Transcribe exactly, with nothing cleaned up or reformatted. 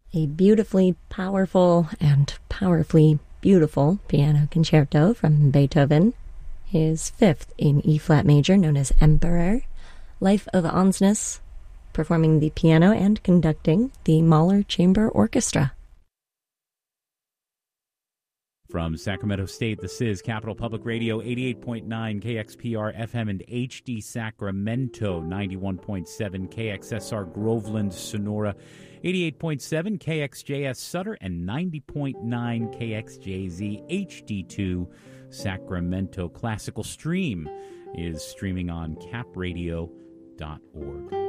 a beautifully powerful and powerfully beautiful piano concerto from Beethoven, his fifth in E-flat major, known as Emperor, Life of Ansnes, performing the piano and conducting the Mahler Chamber Orchestra. From Sacramento State, this is Capital Public Radio, eighty-eight point nine K X P R F M and H D Sacramento, ninety-one point seven K X S R Groveland, Sonora, eighty-eight point seven K X J S Sutter, and ninety point nine K X J Z H D two Sacramento. Classical Stream is streaming on cap radio dot org.